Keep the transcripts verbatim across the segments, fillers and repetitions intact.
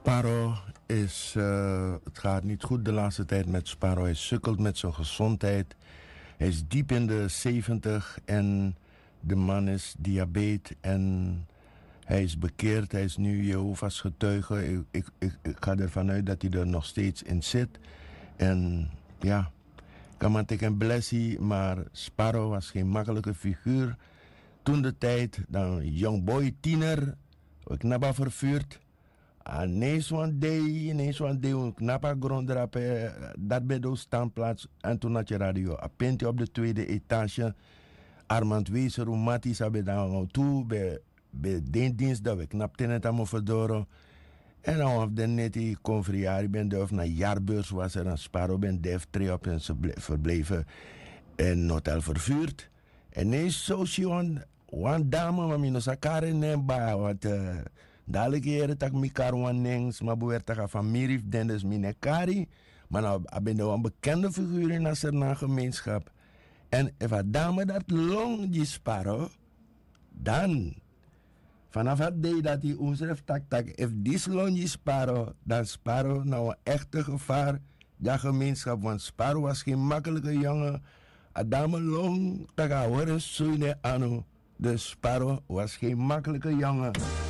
Sparrow is, uh, het gaat niet goed de laatste tijd met Sparrow. Hij sukkelt met zijn gezondheid. Hij is diep in de zeventig en de man is diabetes en hij is bekeerd. Hij is nu Jehovah's getuige. Ik, ik, ik, ik ga ervan uit dat hij er nog steeds in zit. En ja, kan man tegen blessie, maar Sparrow was geen makkelijke figuur. Toen de tijd, dan young boy, tiener, ik naba vervuurd. Ineens one day, ineens one day, een knappe gronddrap, dat bij de standplaats. En toen had je radio. Een pintje op de tweede etage. Armand Wees, Roumatisch, hebben dan toe bij, bij de dienst dat we knap ten het allemaal verdoren. En dan of de net die convriari ben de of naar jaarbeurs was er een Sparrow ben def twee op en ze verbleven in hotel vervuurd. En ineens zo zie je een dame, maar minus akare nemba, wat uh, dadelijk hier tak mi karwan nengs, maar boer tak van Mirif dendes minekari, maar nou ben een bekende figuur in de gemeenschap. En if een dame dat long die Sparrow, dan vanaf het day dat hij ons heeft tak tak, if this long die Sparrow, dan Sparrow nou een echte gevaar de gemeenschap, want Sparrow was geen makkelijke jongen. Een dame long tak horen zoine anu. De Sparrow was geen makkelijke jongen.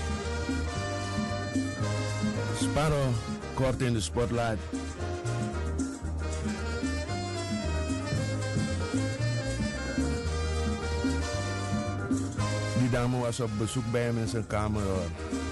Sparrow, kort in de spotlight. Die dame was op bezoek bij hem in zijn kamer hoor.